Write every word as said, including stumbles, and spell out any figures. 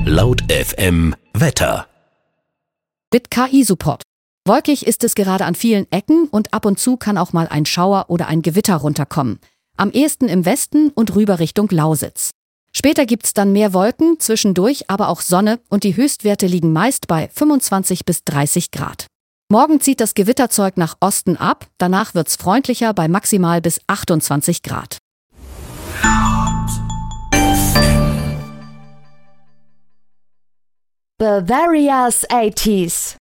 Laut F M Wetter. Mit K I-Support. Wolkig ist es gerade an vielen Ecken und ab und zu kann auch mal ein Schauer oder ein Gewitter runterkommen. Am ehesten im Westen und rüber Richtung Lausitz. Später gibt's dann mehr Wolken, zwischendurch aber auch Sonne und die Höchstwerte liegen meist bei fünfundzwanzig bis dreißig Grad. Morgen zieht das Gewitterzeug nach Osten ab, danach wird's freundlicher bei maximal bis achtundzwanzig Grad. Bavaria's eighties.